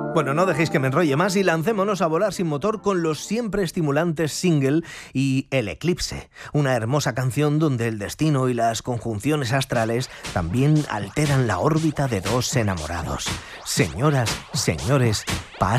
Bueno, no dejéis que me enrolle más y lancémonos a volar sin motor con los siempre estimulantes Single y El Eclipse, una hermosa canción donde el destino y las conjunciones astrales también alteran la órbita de dos enamorados. Señoras, señores, paz.